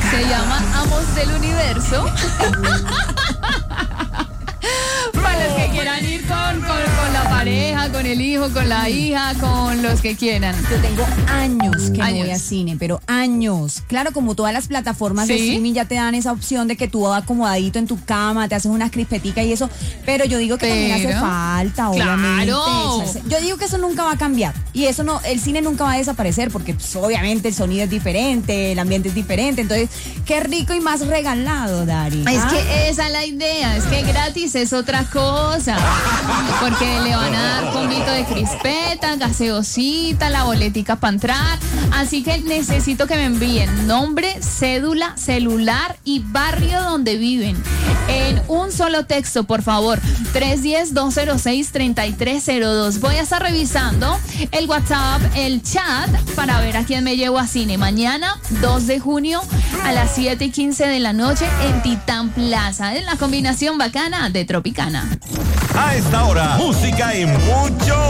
Se llama Amos del Universo. Para los que quieran ir con la pareja, con el hijo, con la hija, con los que quieran. Yo tengo años que no voy a cine, pero años. Claro, como todas las plataformas de streaming ya te dan esa opción de que tú acomodadito en tu cama, te haces unas crispeticas y eso, pero yo digo que también hace falta, obviamente. Claro. Yo digo que eso nunca va a cambiar y eso no, el cine nunca va a desaparecer porque pues, obviamente el sonido es diferente, el ambiente es diferente, entonces qué rico y más regalado, Dari. Es que esa es la idea, es que gratis es otra cosa, porque le van a dar poquito de crispeta, gaseosita, la boletica para entrar, así que necesito que me envíen nombre, cédula, celular y barrio donde viven, en un solo texto, por favor, 310-206-3302. Voy a estar revisando el WhatsApp, el chat, para ver a quién me llevo a cine. Mañana, 2 de junio, a las 7:15 de la noche, en Titán Plaza, en la combinación bacana de Tropicana. A esta hora, música y mucho